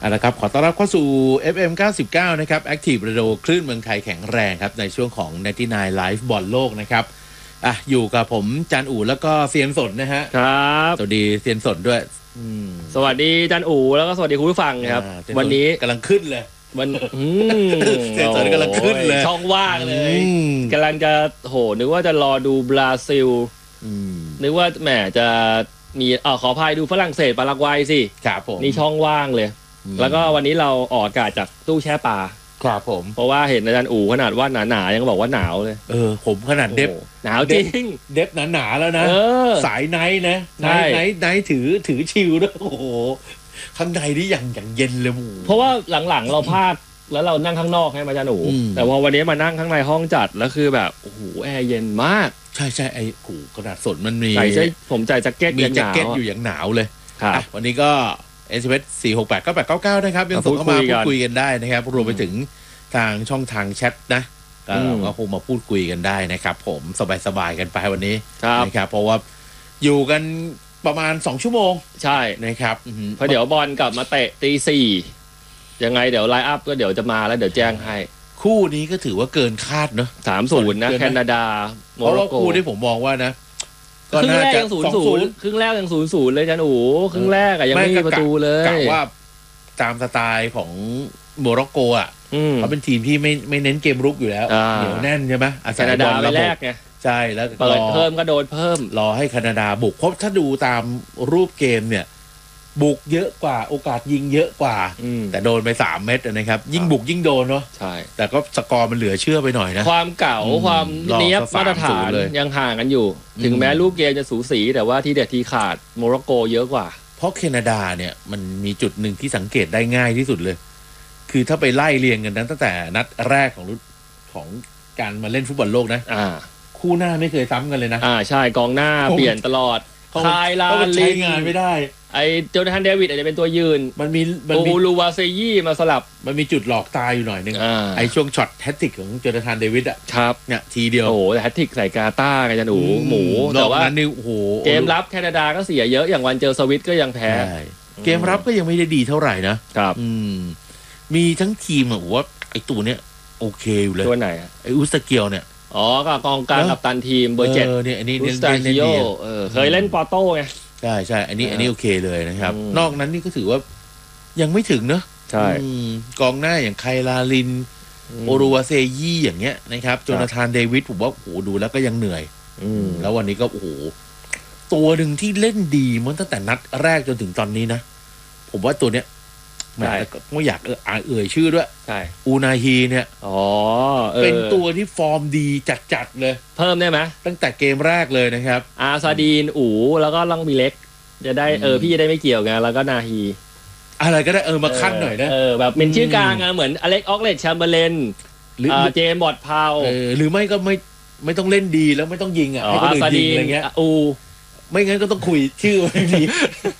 นะครับขอต้อนรับเข้าสู่ FM 99นะครับ Active Radio คลื่นเมืองไทยแข็งแรงครับในช่วงของ99 Live บอลโลกนะครับอยู่กับผมจันอู๋แล้วก็เซียนสนนะฮะครับสวัสดีเซียนสนด้วยสวัสดีจันอู๋แล้วก็สวัสดีคุณผู้ฟังครับวันนี้กำลังขึ้นเลยเซียนสนกำลังขึ้นเลยช่องว่างเลยกำลังจะนึกว่าจะรอดูบราซิลนึกว่าแหมจะมีขออภัยดูฝรั่งเศสปารากวัยสิครับผมนี่ช่องว่างเลยแล้วก็วันนี้เราออกอากาศจากตู้แช่ปลาครับผมเพราะว่าเห็นอาจารย์อู๋ขนาดว่าหนาๆยังบอกว่าหนาวเลยผมขนาดเด็บหนาวจริงเด็บหนาๆแล้วนะสายไนท์นะไนท์ถือชิลด้วยโอ้โหข้างในนี่อย่างเย็นเลยเพราะว่าหลังๆเราพลาดแล้วเรานั่งข้างนอกให้อาจารย์อู๋แต่พอวันนี้มานั่งข้างในห้องจัดแล้วคือแบบโอ้โหแอร์เย็นมากใช่ไอ้กูกระดาษสดมันมีผมใส่แจ็คเก็ตมีแจ็คเก็ตอยู่อย่างหนาวเลยวันนี้ก็SMS 4689899นะครับยังส่งเข้ามาพูดคุยกันได้นะครับรวมไปถึงทางช่องทางแชทนะก็คงมาพูดคุยกันได้นะครับผมสบายๆกันไปวันนี้นะครับเพราะว่าอยู่กันประมาณ2ชั่วโมงใช่นะครับเพราะเดี๋ยวบอลกลับมาเตะตีสี่ยังไงเดี๋ยวไลน์อัพก็เดี๋ยวจะมาแล้วเดี๋ยวแจ้งให้คู่นี้ก็ถือว่าเกินคาดเนอะ 3-0 นะแคนาดาโมร็อกโกคู่ที่ผมมองว่านะครึ่งแรกยัง 0-0 ครึ่งแรกยัง 0-0 เลยจันอู๋ครึ่งแรกยังไม่มีประตูเลยกะว่าตามสไตล์ของโมร็อกโกเขาเป็นทีมที่ไม่เน้นเกมรุกอยู่แล้วเหนียวแน่นใช่ไหมแคนาดาไปแรกไงใช่แล้วเปิดเพิ่มก็โดนเพิ่มรอให้แคนาดาบุกเพราะถ้าดูตามรูปเกมเนี่ยบุกเยอะกว่าโอกาสยิงเยอะกว่าแต่โดนไป3 เม็ดนะครับยิ่งบุกยิ่งโดนเนาะใช่แต่ก็สกอร์มันเหลือเชื่อไปหน่อยนะความเก่าความเนียบมาตรฐานยังห่างกันอยู่ถึงแม้ลูกเกมจะสูสีแต่ว่าที่เด็ดที่ขาดโมร็อกโกเยอะกว่าเพราะแคนาดาเนี่ยมันมีจุดหนึ่งที่สังเกตได้ง่ายที่สุดเลยคือถ้าไปไล่เรียงกันตั้งแต่นัดแรกของการมาเล่นฟุตบอลโลกนะคู่หน้าไม่เคยซ้ำกันเลยนะใช่กองหน้าเปลี่ยนตลอดคายลาลินใช้งานไม่ได้ไอโจนาธานเดวิดอาจจะเป็นตัวยืนมันมีลูวาเซยี่มาสลับมันมีจุดหลอกตายอยู่หน่อยนึงไอช่วงช็อตแฮตทริกของโจนาธานเดวิดครับเนี่ยทีเดียวโอ้โหแฮตทริกใส่กาตาร์กันจะหมูแต่ว่าโอ้โหเกมรับแคนาดาก็เสียเยอะอย่างวันเจอสวิตก็ยังแพ้เกมรับก็ยังไม่ได้ดีเท่าไหร่นะครับมีทั้งทีมว่าไอตัวเนี้ยโอเคอยู่เลยตัวไหนไออุสเกียวเนี่ยก็กองกลางกัปตันทีมเบอร์7 เนี่ยอันนี้อุสตาคิโยเคยเล่นปอโต้ไงใช่อันนี้โอเคเลยนะครับนอกนั้นนี่ก็ถือว่ายังไม่ถึงเนอะใช่กองหน้าอย่างไคลาลินโอรูวาเซยี่อย่างเงี้ยนะครับโจนาธานเดวิดผมว่าโอ้โหดูแล้วก็ยังเหนื่อยแล้ววันนี้ก็โอ้โหตัวหนึ่งที่เล่นดีมันตั้งแต่นัดแรกจนถึงตอนนี้นะผมว่าตัวเนี้ยไม่อยากเอ่ยชื่อด้วยใช่อูนาฮีเนี่ยเป็นตัวที่ฟอร์มดีจัดๆเลยเพิ่มได้ไหมตั้งแต่เกมแรกเลยนะครับอาซาดีนแล้วก็ลังบีเล็กจะได้พี่จะได้ไม่เกี่ยวไงแล้วก็นาฮีอะไรก็ได้มาขั้นหน่อยนะแบบเป็นชื่อกลางเหมือนอเล็กออกเลตแชมเบอร์เลนหรือเจมบอดพาวหรือไม่ก็ไม่ต้องเล่นดีแล้วไม่ต้องยิงให้คนอื่นยิงอะไรเงี้ยไม่งั้นก็ต้องคุยชื่อไม่ดี